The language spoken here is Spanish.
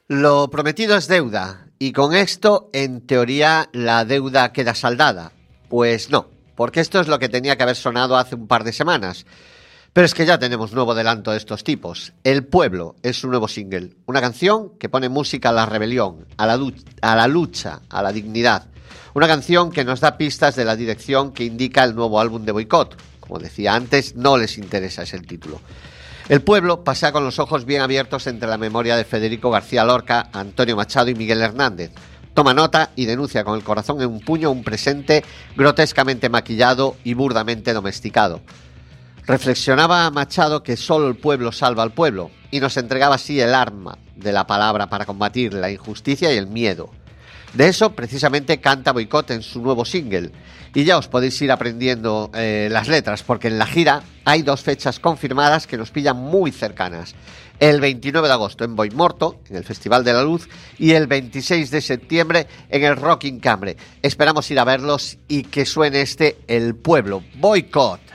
Lo prometido es deuda, y con esto, en teoría, la deuda queda saldada. Pues no, porque esto es lo que tenía que haber sonado hace un par de semanas. Pero es que ya tenemos nuevo adelanto de estos tipos. El Pueblo es su nuevo single, una canción que pone música a la rebelión, a la lucha, a la dignidad. Una canción que nos da pistas de la dirección que indica el nuevo álbum de Boicot. Como decía antes, no les interesa ese título. El Pueblo pasea con los ojos bien abiertos entre la memoria de Federico García Lorca, Antonio Machado y Miguel Hernández. Toma nota y denuncia con el corazón en un puño un presente grotescamente maquillado y burdamente domesticado. Reflexionaba Machado que solo el pueblo salva al pueblo y nos entregaba así el arma de la palabra para combatir la injusticia y el miedo. De eso precisamente canta Boicot en su nuevo single. Y ya os podéis ir aprendiendo las letras, porque en la gira hay 2 fechas confirmadas que nos pillan muy cercanas. El 29 de agosto en Boimorto, en el Festival de la Luz, y el 26 de septiembre en el Rock in Cambre. Esperamos ir a verlos y que suene El Pueblo, Boicot.